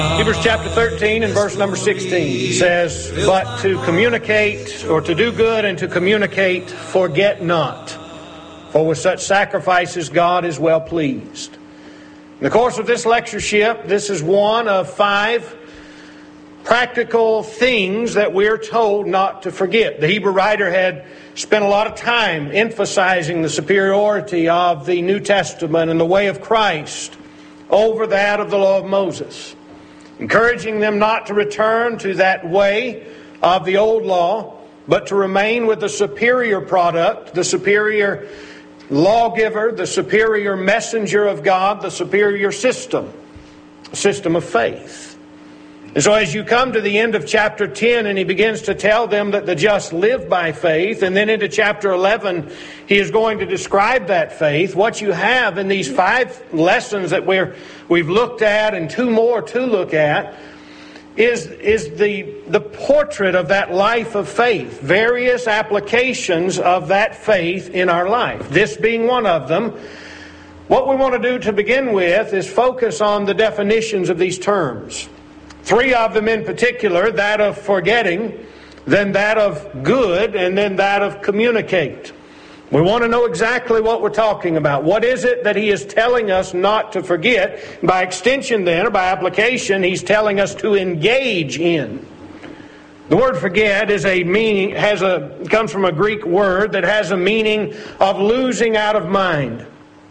Hebrews chapter 13 and verse number 16 says, "But to communicate, or to do good and to communicate, forget not. For with such sacrifices God is well pleased." In the course of this lectureship, this is one of 5 practical things that we're told not to forget. The Hebrew writer had spent a lot of time emphasizing the superiority of the New Testament and the way of Christ over that of the law of Moses, encouraging them not to return to that way of the old law, but to remain with the superior product, the superior lawgiver, the superior messenger of God, the superior system, a system of faith. And so as you come to the end of chapter 10, and he begins to tell them that the just live by faith, and then into chapter 11, he is going to describe that faith. What you have in these 5 lessons that we've looked at, and 2 more to look at, is the portrait of that life of faith. Various applications of that faith in our life. This being one of them. What we want to do to begin with is focus on the definitions of these terms. 3 of them in particular, that of forgetting, then that of good, and then that of communicate. We want to know exactly what we're talking about. What is it that he is telling us not to forget? By extension then, or by application, he's telling us to engage in. The word forget is comes from a Greek word that has a meaning of losing out of mind.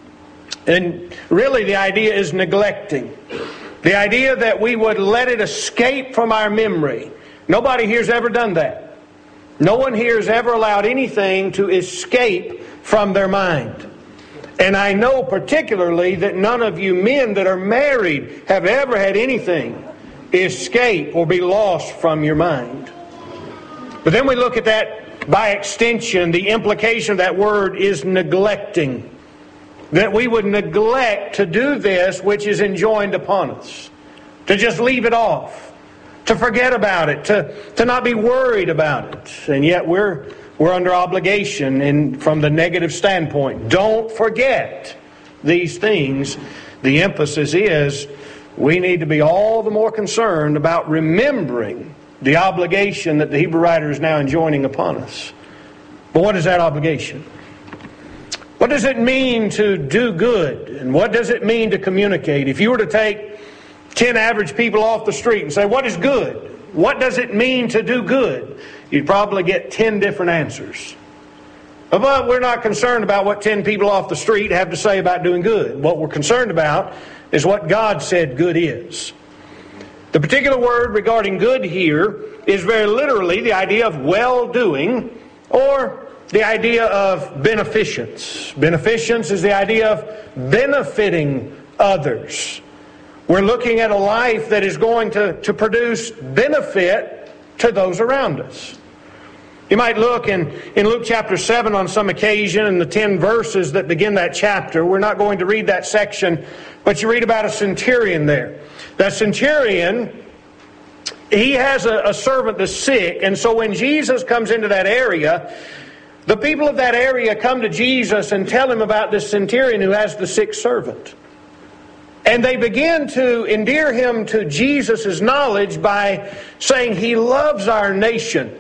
And really the idea is neglecting. The idea that we would let it escape from our memory. Nobody here has ever done that. No one here has ever allowed anything to escape from their mind. And I know particularly that none of you men that are married have ever had anything escape or be lost from your mind. But then we look at that by extension. The implication of that word is neglecting. That we would neglect to do this which is enjoined upon us. To just leave it off. To forget about it. To not be worried about it. And yet we're under obligation from the negative standpoint. Don't forget these things. The emphasis is we need to be all the more concerned about remembering the obligation that the Hebrew writer is now enjoining upon us. But what is that obligation? What does it mean to do good? And what does it mean to communicate? If you were to take 10 average people off the street and say, what is good? What does it mean to do good? You'd probably get 10 different answers. But we're not concerned about what 10 people off the street have to say about doing good. What we're concerned about is what God said good is. The particular word regarding good here is very literally the idea of well-doing, or the idea of beneficence. Beneficence is the idea of benefiting others. We're looking at a life that is going to produce benefit to those around us. You might look in Luke chapter 7 on some occasion, in the 10 verses that begin that chapter. We're not going to read that section, but you read about a centurion there. That centurion, he has a servant that's sick, and so when Jesus comes into that area, the people of that area come to Jesus and tell him about this centurion who has the sick servant. And they begin to endear him to Jesus' knowledge by saying he loves our nation.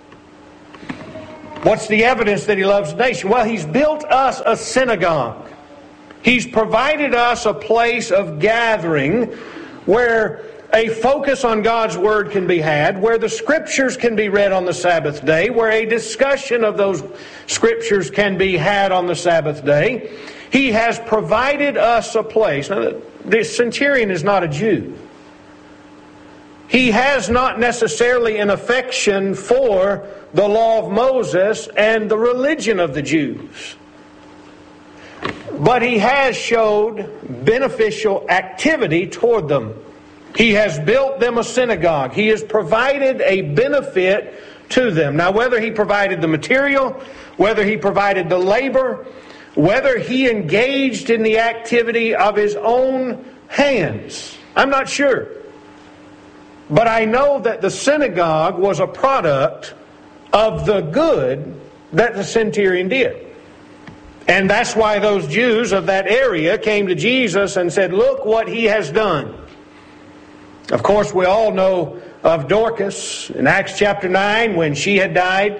What's the evidence that he loves the nation? Well, he's built us a synagogue. He's provided us a place of gathering where a focus on God's Word can be had, where the Scriptures can be read on the Sabbath day, where a discussion of those Scriptures can be had on the Sabbath day. He has provided us a place. Now, the centurion is not a Jew. He has not necessarily an affection for the law of Moses and the religion of the Jews. But he has showed beneficial activity toward them. He has built them a synagogue. He has provided a benefit to them. Now, whether he provided the material, whether he provided the labor, whether he engaged in the activity of his own hands, I'm not sure. But I know that the synagogue was a product of the good that the centurion did. And that's why those Jews of that area came to Jesus and said, look what he has done. Of course, we all know of Dorcas in Acts chapter 9 when she had died.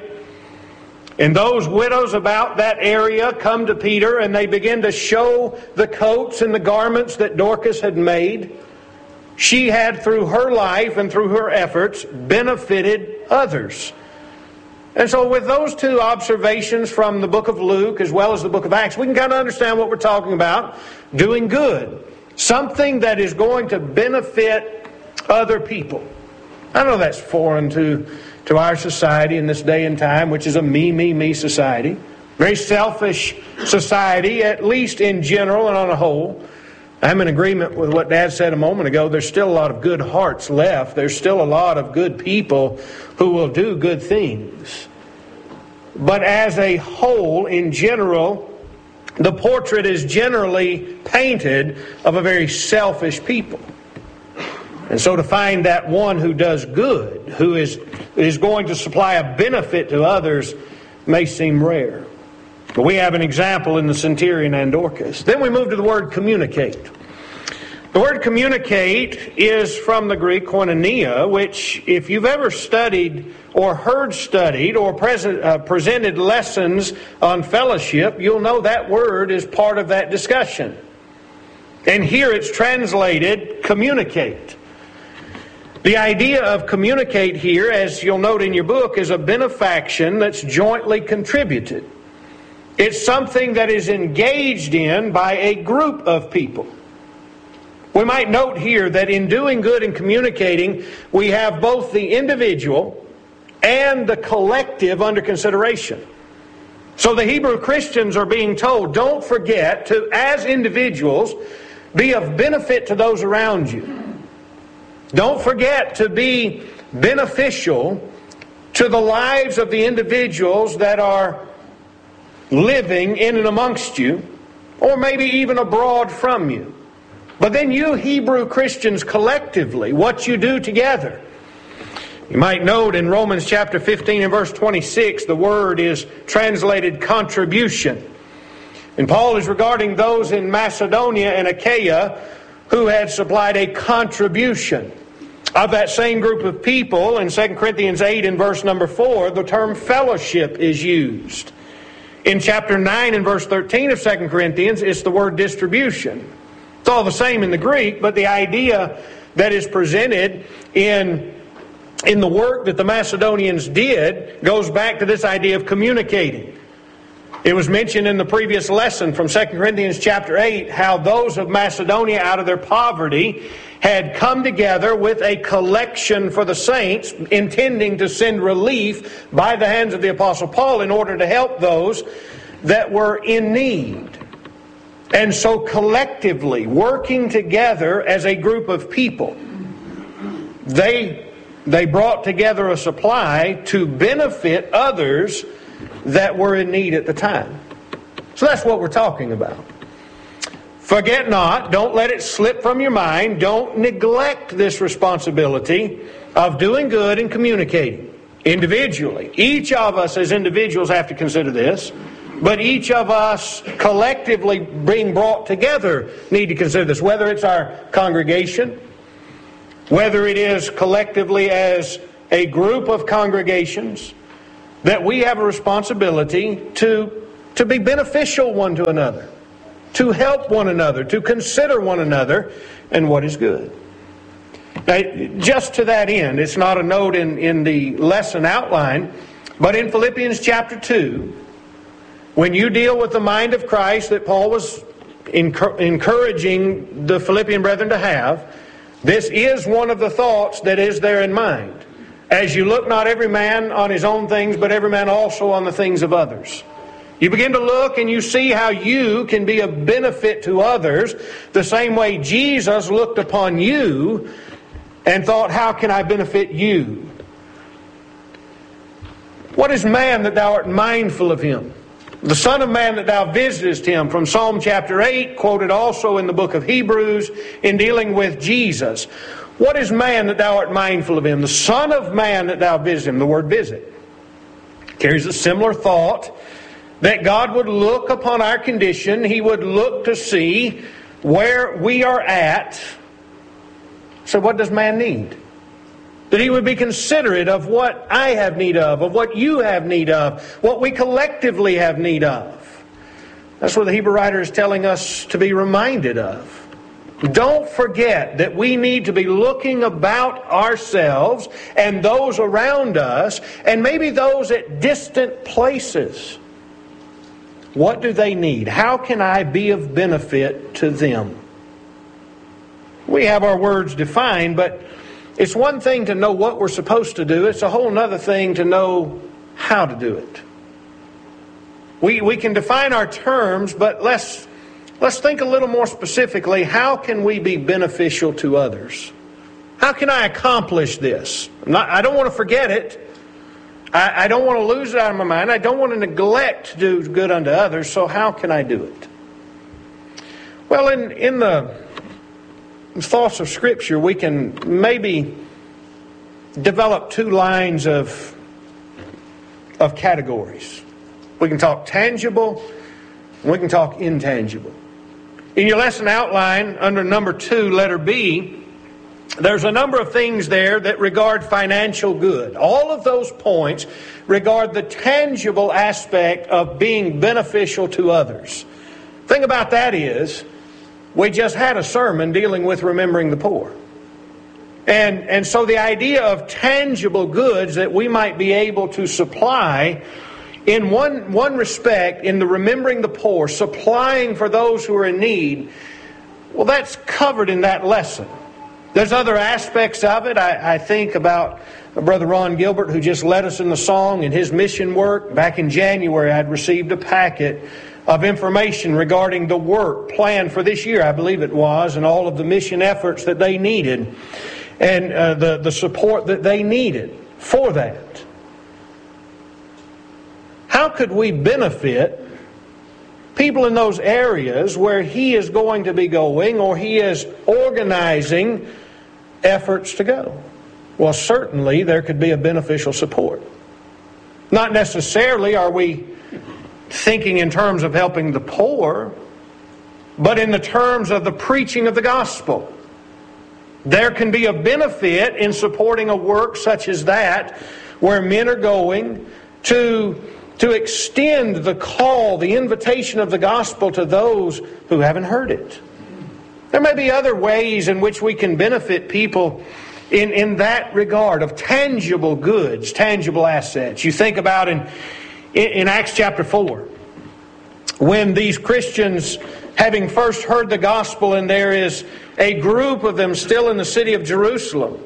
And those widows about that area come to Peter and they begin to show the coats and the garments that Dorcas had made. She had, through her life and through her efforts, benefited others. And so with those two observations from the book of Luke as well as the book of Acts, we can kind of understand what we're talking about. Doing good. Something that is going to benefit other people. I know that's foreign to our society in this day and time, which is a me society. Very selfish society, at least in general and on a whole. I'm in agreement with what Dad said a moment ago. There's still a lot of good hearts left. There's still a lot of good people who will do good things. But as a whole, in general, the portrait is generally painted of a very selfish people. And so to find that one who does good, who is going to supply a benefit to others, may seem rare. But we have an example in the centurion and Dorcas. Then we move to the word communicate. The word communicate is from the Greek koinonia, which if you've ever studied or heard studied or presented lessons on fellowship, you'll know that word is part of that discussion. And here it's translated communicate. The idea of communicate here, as you'll note in your book, is a benefaction that's jointly contributed. It's something that is engaged in by a group of people. We might note here that in doing good and communicating, we have both the individual and the collective under consideration. So the Hebrew Christians are being told, don't forget to, as individuals, be of benefit to those around you. Don't forget to be beneficial to the lives of the individuals that are living in and amongst you, or maybe even abroad from you. But then you Hebrew Christians collectively, what you do together. You might note in Romans chapter 15 and verse 26, the word is translated contribution. And Paul is regarding those in Macedonia and Achaia who had supplied a contribution. Of that same group of people, in 2 Corinthians 8 and verse number 4, the term fellowship is used. In chapter 9 and verse 13 of 2 Corinthians, it's the word distribution. It's all the same in the Greek, but the idea that is presented in the work that the Macedonians did goes back to this idea of communicating. It was mentioned in the previous lesson from 2 Corinthians chapter 8 how those of Macedonia out of their poverty had come together with a collection for the saints, intending to send relief by the hands of the Apostle Paul in order to help those that were in need. And so collectively, working together as a group of people, they brought together a supply to benefit others that were in need at the time. So that's what we're talking about. Forget not, don't let it slip from your mind, don't neglect this responsibility of doing good and communicating individually. Each of us as individuals have to consider this, but each of us collectively being brought together need to consider this, whether it's our congregation, whether it is collectively as a group of congregations, that we have a responsibility to be beneficial one to another, to help one another, to consider one another and what is good. Now, just to that end, it's not a note in the lesson outline, but in Philippians chapter 2, when you deal with the mind of Christ that Paul was encouraging the Philippian brethren to have, this is one of the thoughts that is there in mind. As you look not every man on his own things, but every man also on the things of others. You begin to look and you see how you can be a benefit to others the same way Jesus looked upon you and thought, how can I benefit you? What is man that thou art mindful of him? The Son of Man that thou visitest him, from Psalm chapter 8, quoted also in the book of Hebrews in dealing with Jesus. What is man that thou art mindful of him? The Son of Man that thou visit him. The word visit carries a similar thought that God would look upon our condition. He would look to see where we are at So what does man need? That he would be considerate of what I have need of what you have need of, what we collectively have need of. That's what the Hebrew writer is telling us to be reminded of. Don't forget that we need to be looking about ourselves and those around us, and maybe those at distant places. What do they need? How can I be of benefit to them? We have our words defined, but it's one thing to know what we're supposed to do. It's a whole other thing to know how to do it. We can define our terms, but let's think a little more specifically. How can we be beneficial to others? How can I accomplish this? I don't want to forget it. I don't want to lose it out of my mind. I don't want to neglect to do good unto others. So how can I do it? Well, in the thoughts of Scripture, we can maybe develop two lines of categories. We can talk tangible, and we can talk intangible. In your lesson outline, under number 2, letter B, there's a number of things there that regard financial good. All of those points regard the tangible aspect of being beneficial to others. The thing about that is, we just had a sermon dealing with remembering the poor. And so the idea of tangible goods that we might be able to supply in one respect, in the remembering the poor, supplying for those who are in need, well, that's covered in that lesson. There's other aspects of it. I think about Brother Ron Gilbert, who just led us in the song and his mission work. Back in January, I'd received a packet of information regarding the work planned for this year, I believe it was, and all of the mission efforts that they needed, and the support that they needed for that. How could we benefit people in those areas where he is going to be going, or he is organizing efforts to go? Well, certainly there could be a beneficial support. Not necessarily are we thinking in terms of helping the poor, but in the terms of the preaching of the gospel. There can be a benefit in supporting a work such as that, where men are going to extend the call, the invitation of the gospel to those who haven't heard it. There may be other ways in which we can benefit people in that regard of tangible goods, tangible assets. You think about in Acts chapter 4, when these Christians, having first heard the gospel, and there is a group of them still in the city of Jerusalem.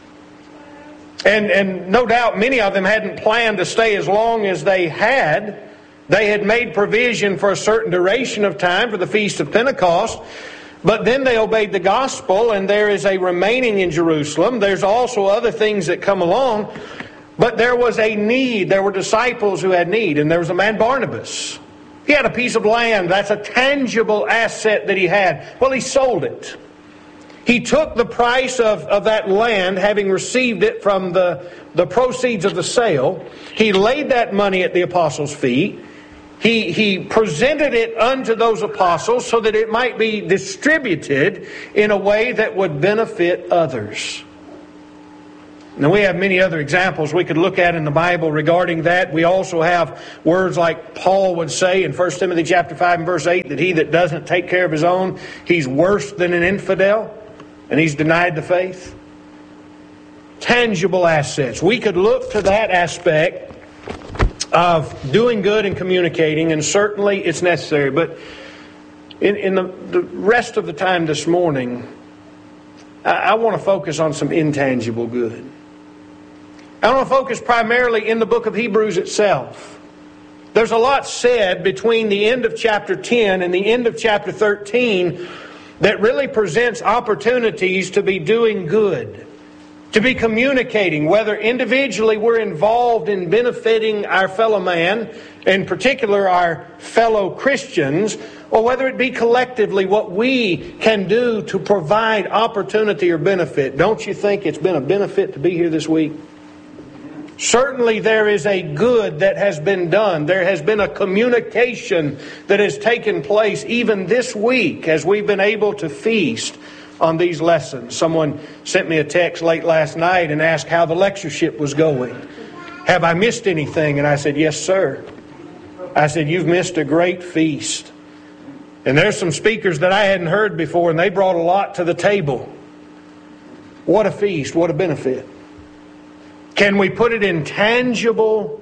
And no doubt many of them hadn't planned to stay as long as they had. They had made provision for a certain duration of time for the Feast of Pentecost. But then they obeyed the gospel, and there is a remaining in Jerusalem. There's also other things that come along. But there was a need. There were disciples who had need. And there was a man, Barnabas. He had a piece of land. That's a tangible asset that he had. Well, he sold it. He took the price of that land, having received it from the proceeds of the sale. He laid that money at the apostles' feet. He presented it unto those apostles so that it might be distributed in a way that would benefit others. Now, we have many other examples we could look at in the Bible regarding that. We also have words like Paul would say in 1 Timothy chapter 5 and verse 8, that he that doesn't take care of his own, he's worse than an infidel, and he's denied the faith. Tangible assets. We could look to that aspect of doing good and communicating, and certainly it's necessary. But in the rest of the time this morning, I want to focus on some intangible good. I want to focus primarily in the book of Hebrews itself. There's a lot said between the end of chapter 10 and the end of chapter 13 that really presents opportunities to be doing good, to be communicating, whether individually we're involved in benefiting our fellow man, in particular our fellow Christians, or whether it be collectively what we can do to provide opportunity or benefit. Don't you think it's been a benefit to be here this week? Certainly there is a good that has been done. There has been a communication that has taken place even this week as we've been able to feast on these lessons. Someone sent me a text late last night and asked how the lectureship was going. Have I missed anything? And I said, yes, sir. I said, you've missed a great feast. And there's some speakers that I hadn't heard before, and they brought a lot to the table. What a feast, what a benefit. Can we put it in tangible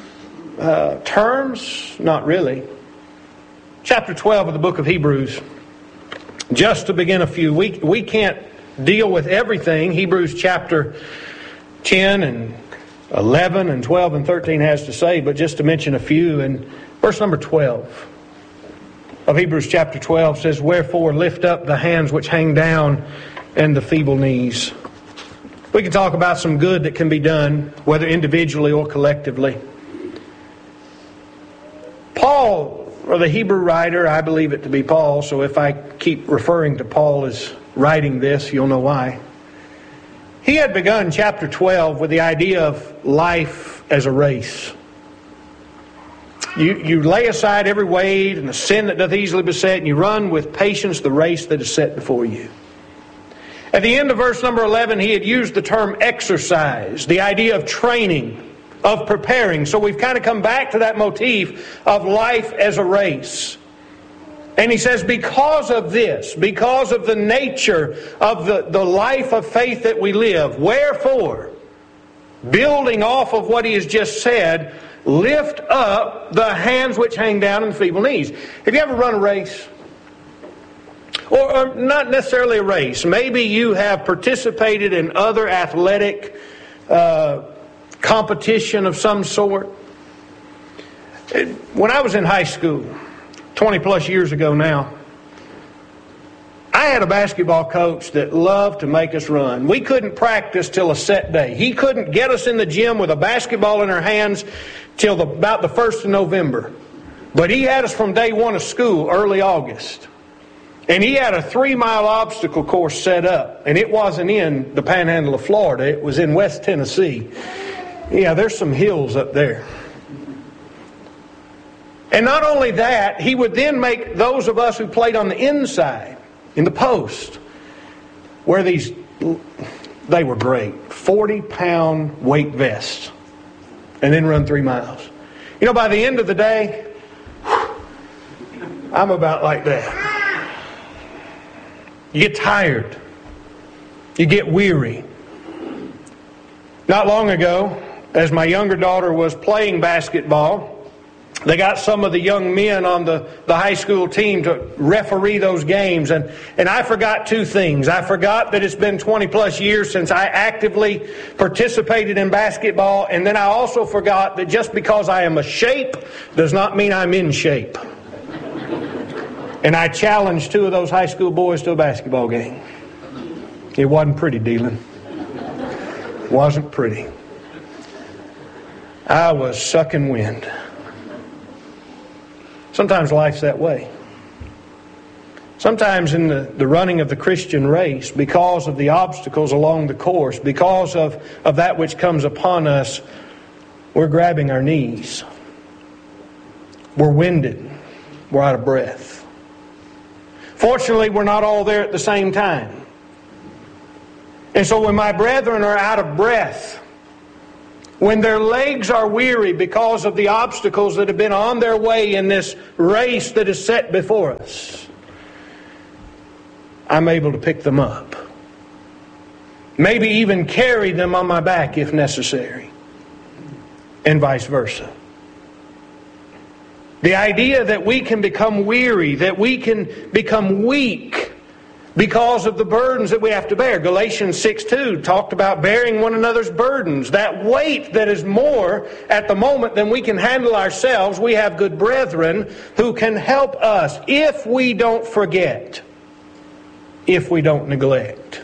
terms? Not really. Chapter 12 of the book of Hebrews. Just to begin a few, we can't deal with everything Hebrews chapter 10 and 11 and 12 and 13 has to say, but just to mention a few. And verse number 12 of Hebrews chapter 12 says, wherefore lift up the hands which hang down and the feeble knees. We can talk about some good that can be done, whether individually or collectively. Paul, or the Hebrew writer, I believe it to be Paul, so if I keep referring to Paul as writing this, you'll know why. He had begun chapter 12 with the idea of life as a race. You lay aside every weight and the sin that doth easily beset, and you run with patience the race that is set before you. At the end of verse number 11, he had used the term exercise, the idea of training, of preparing. So we've kind of come back to that motif of life as a race. And he says, because of this, because of the nature of the life of faith that we live, wherefore, building off of what he has just said, lift up the hands which hang down and the feeble knees. Have you ever run a race? Or not necessarily a race. Maybe you have participated in other athletic competition of some sort. When I was in high school, 20 plus years ago now, I had a basketball coach that loved to make us run. We couldn't practice till a set day. He couldn't get us in the gym with a basketball in our hands till about the 1st of November. But he had us from day one of school, early August. And he had a 3-mile obstacle course set up. And it wasn't in the panhandle of Florida. It was in West Tennessee. Yeah, there's some hills up there. And not only that, he would then make those of us who played on the inside, in the post, where they were great, 40-pound weight vests, and then run 3 miles. You know, by the end of the day, I'm about like that. You get tired. You get weary. Not long ago, as my younger daughter was playing basketball, they got some of the young men on the high school team to referee those games. And I forgot 2 things. I forgot that it's been 20 plus years since I actively participated in basketball. And then I also forgot that just because I am a shape does not mean I'm in shape. And I challenged 2 of those high school boys to a basketball game. It wasn't pretty, Dealing. It wasn't pretty. I was sucking wind. Sometimes life's that way. Sometimes in the running of the Christian race, because of the obstacles along the course, because of that which comes upon us, we're grabbing our knees. We're winded. We're out of breath. Fortunately, we're not all there at the same time. And so when my brethren are out of breath, when their legs are weary because of the obstacles that have been on their way in this race that is set before us, I'm able to pick them up. Maybe even carry them on my back if necessary. And vice versa. The idea that we can become weary, that we can become weak because of the burdens that we have to bear. Galatians 6:2 talked about bearing one another's burdens. That weight that is more at the moment than we can handle ourselves. We have good brethren who can help us if we don't forget, if we don't neglect.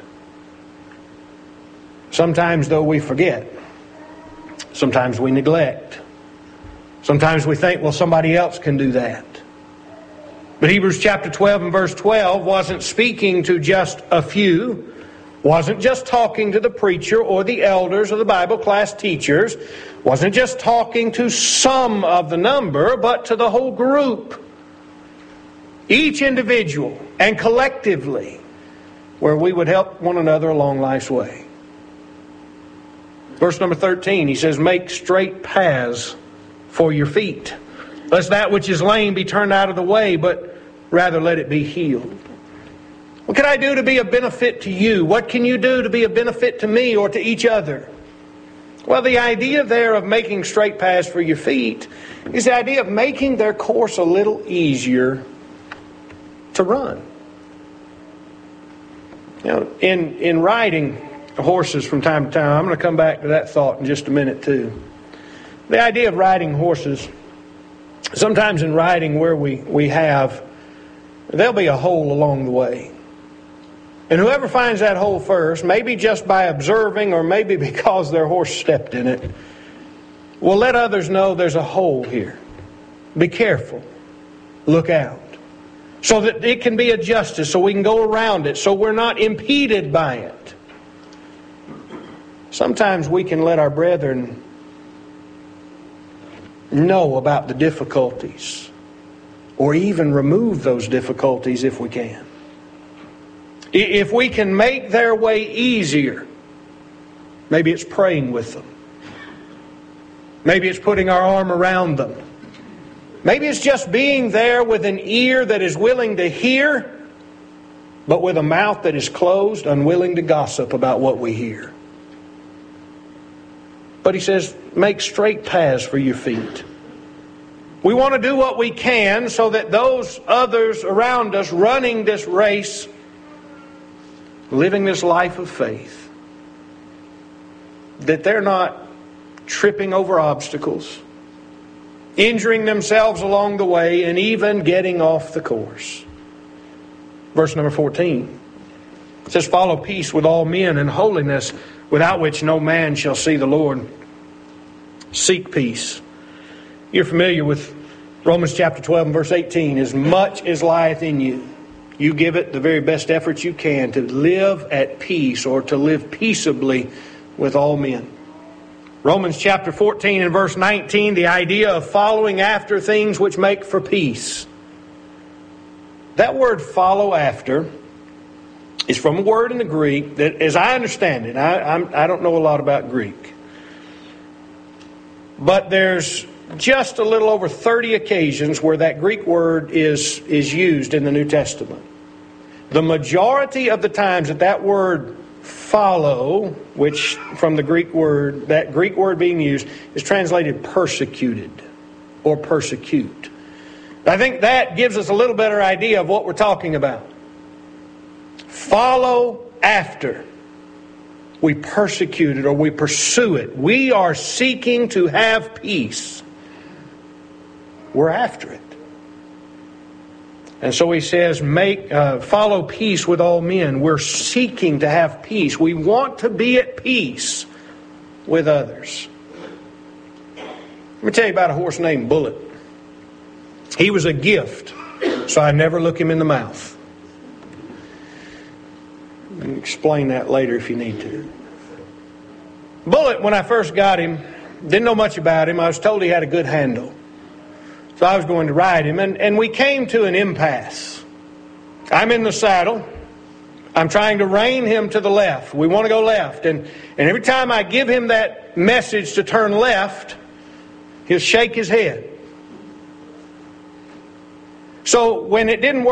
Sometimes, though, we forget. Sometimes we neglect. Sometimes we think, well, somebody else can do that. But Hebrews chapter 12 and verse 12 wasn't speaking to just a few, wasn't just talking to the preacher or the elders or the Bible class teachers, wasn't just talking to some of the number, but to the whole group. Each individual and collectively where we would help one another along life's way. Verse number 13, he says, make straight paths for your feet, lest that which is lame be turned out of the way, but rather let it be healed. What can I do to be a benefit to you? What can you do to be a benefit to me or to each other? Well, the idea there of making straight paths for your feet is the idea of making their course a little easier to run. You know, in riding horses from time to time, I'm going to come back to that thought in just a minute too. The idea of riding horses, sometimes in riding where we have, there'll be a hole along the way. And whoever finds that hole first, maybe just by observing or maybe because their horse stepped in it, will let others know there's a hole here. Be careful. Look out. So that it can be adjusted, so we can go around it, so we're not impeded by it. Sometimes we can let our brethren know about the difficulties, or even remove those difficulties if we can. If we can make their way easier, maybe it's praying with them. Maybe it's putting our arm around them. Maybe it's just being there with an ear that is willing to hear, but with a mouth that is closed, unwilling to gossip about what we hear. But he says, make straight paths for your feet. We want to do what we can so that those others around us running this race, living this life of faith, that they're not tripping over obstacles, injuring themselves along the way, and even getting off the course. Verse number 14 says, follow peace with all men and holiness, without which no man shall see the Lord. Seek peace. You're familiar with Romans chapter 12 and verse 18. As much as lieth in you, you give it the very best efforts you can to live at peace, or to live peaceably with all men. Romans chapter 14 and verse 19, the idea of following after things which make for peace. That word follow after is from a word in the Greek that, as I understand it, I don't know a lot about Greek, but there's just a little over 30 occasions where that Greek word is used in the New Testament. The majority of the times that word follow, which from the Greek word, that Greek word being used, is translated persecuted or persecute. I think that gives us a little better idea of what we're talking about. Follow after. We persecute it or we pursue it. We are seeking to have peace. We're after it. And so he says, follow peace with all men. We're seeking to have peace. We want to be at peace with others. Let me tell you about a horse named Bullet. He was a gift, so I never look him in the mouth. I'll explain that later if you need to. Bullet, when I first got him, didn't know much about him. I was told he had a good handle. So I was going to ride him, and we came to an impasse. I'm in the saddle. I'm trying to rein him to the left. We want to go left. And every time I give him that message to turn left, he'll shake his head. So when it didn't work,